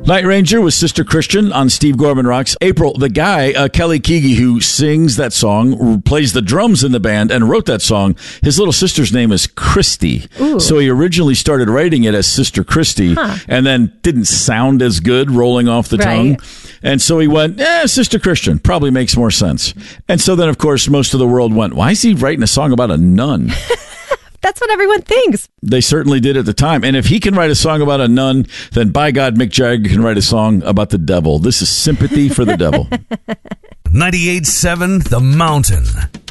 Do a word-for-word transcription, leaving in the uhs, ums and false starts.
Night Ranger was Sister Christian on Steve Gorman Rocks. April, the guy, uh, Kelly Keagy, who sings that song, plays the drums in the band, and wrote that song, his little sister's name is Christy. Ooh. So he originally started writing it as Sister Christy, huh. and then didn't sound as good rolling off the right. tongue. And so he went, eh, Sister Christian, probably makes more sense. And so then, of course, most of the world went, why is he writing a song about a nun? That's what everyone thinks. They certainly did at the time. And if he can write a song about a nun, then by God, Mick Jagger can write a song about the devil. This is sympathy for the devil. ninety-eight point seven The Mountain.